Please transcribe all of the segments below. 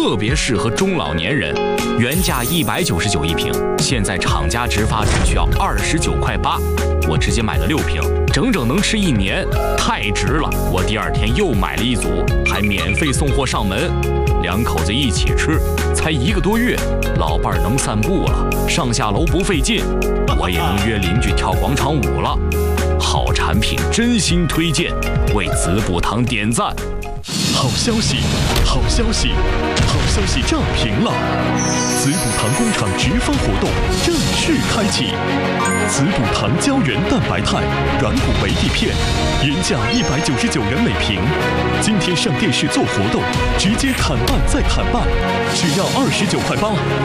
特别适合中老年人。原价199一瓶，现在厂家直发只需要29.8块，我直接买了6瓶，整整能吃1年，太值了！我第2天又买了1组，还免费送货上门。2口子一起吃，才1个多月，老伴儿能散步了，上下楼不费劲，我也能约邻居跳广场舞了。好产品，真心推荐，为子补堂点赞。 好消息，好消息，好消息炸屏了！子补堂工厂直发活动正式开启。子补堂胶原蛋白肽软骨维 D 片，原价199元每瓶，今天上电视做活动，直接砍半再砍半，只要29.8块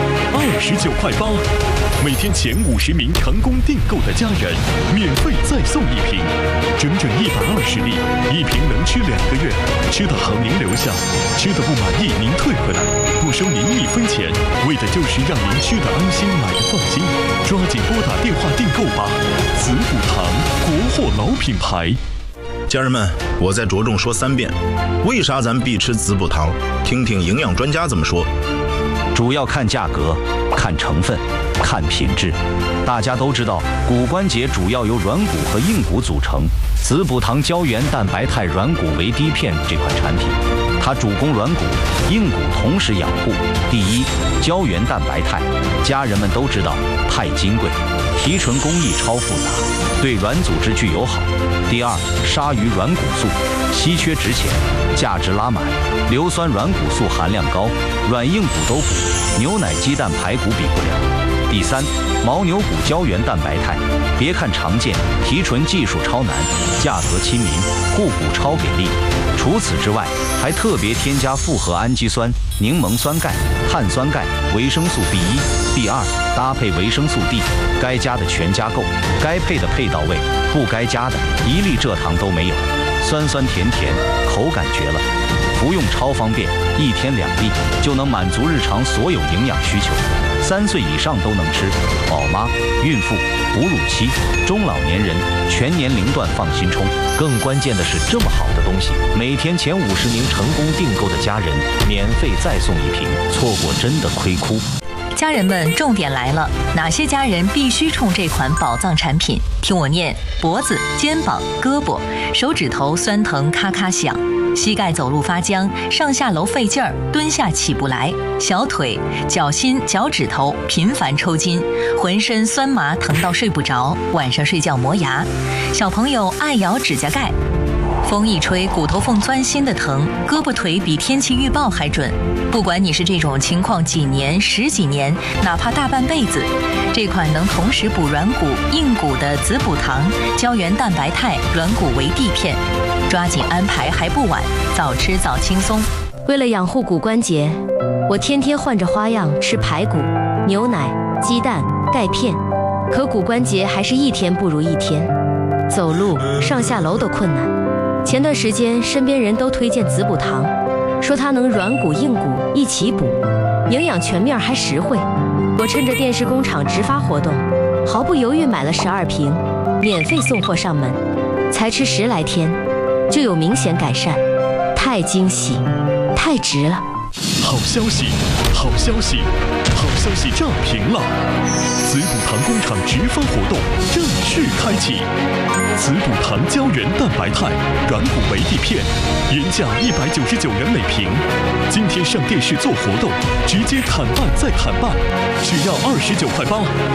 ，29.8块。每天前50名成功订购的家人，免费再送1瓶，整整120粒，1瓶能吃2个月，吃的好您留下，吃的不满意您退回来，不收您1分钱，为的就是让您吃的安心，买的放心。抓紧拨打电话订购吧！子补堂，国货老品牌。 家人们，我再着重说3遍，为啥咱必吃子补堂？听听营养专家怎么说。 主要看价格，看成分，看品质。大家都知道，骨关节主要由软骨和硬骨组成。子补堂胶原蛋白肽软骨维 D 片这款产品，它主攻软骨、硬骨同时养护。第一，胶原蛋白肽，家人们都知道太金贵，提纯工艺超复杂，对软组织具友好。第二，鲨鱼软骨素，稀缺值钱，价值拉满，硫酸软骨素含量高，软硬骨都补，牛奶、鸡蛋、排骨比不了。第三，牦牛骨胶原蛋白肽，别看常见，提纯技术超难，价格亲民，护骨超给力。除此之外，还特别添加复合氨基酸、柠檬酸钙、碳酸钙、维生素 B1、B2，搭配维生素 D， 该加的全加够，该配的配到位，不该加的1粒蔗糖都没有，酸酸甜甜，口感绝了。服用超方便，1天2粒就能满足日常所有营养需求，3岁以上都能吃，宝妈、孕妇、哺乳期、中老年人全年龄段放心冲。更关键的是，这么好的东西，每天前50名成功订购的家人免费再送1瓶，错过真的亏哭。 家人们，重点来了，哪些家人必须冲这款宝藏产品？听我念：脖子、肩膀、胳膊、手指头酸疼咔咔响，膝盖走路发僵，上下楼费劲儿，蹲下起不来；小腿、脚心、脚趾头频繁抽筋，浑身酸麻疼到睡不着，晚上睡觉磨牙；小朋友爱咬指甲盖。风一吹，骨头缝钻心的疼，胳膊腿比天气预报还准。不管你是这种情况几年、10几年，哪怕大半辈子，这款能同时补软骨、硬骨的子补堂胶原蛋白肽软骨维 D 片，抓紧安排还不晚，早吃早轻松。 为了养护骨关节，我天天换着花样吃排骨、牛奶、鸡蛋、钙片，可骨关节还是1天不如1天，走路、上下楼都困难。前段时间身边人都推荐子补堂，说它能软骨硬骨一起补，营养全面还实惠。我趁着电视工厂直发活动，毫不犹豫买了12瓶，免费送货上门，才吃10来天就有明显改善，太惊喜，太值了！ 好消息，好消息，好消息炸屏了！子补堂工厂直发活动正式开启。子补堂胶原蛋白肽软骨维 D 片，原价199元每瓶，今天上电视做活动，直接砍半再砍半，只要29.8块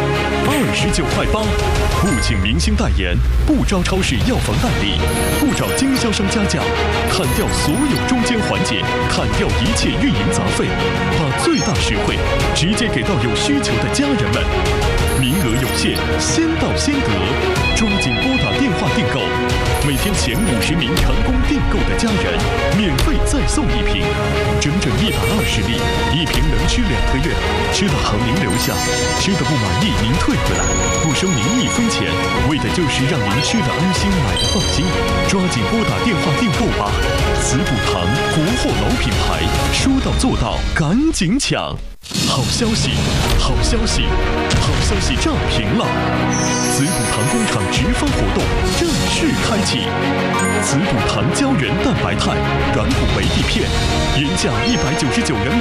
，29.8块。不请明星代言，不招超市药房代理，不找经销商加价，砍掉所有中间环节，砍掉一切运营杂费，把最大实惠直接给到有需求的家人们。名额有限，先到先得，抓紧拨打电话订购。每天前50名成功订购的家人，免费再送1瓶，整整120粒，1瓶能吃2个月，吃的好您留下，吃的不满意您退回来，不收您1分钱，为的就是让您吃的安心，买的放心。抓紧拨打电话订购吧！子补堂，国货老品牌，说到做到，赶紧抢！好消息，好消息，好消息炸屏了！子补堂工厂直发活动正式开启。子补堂胶原蛋白肽软骨维 D 片，原价199元。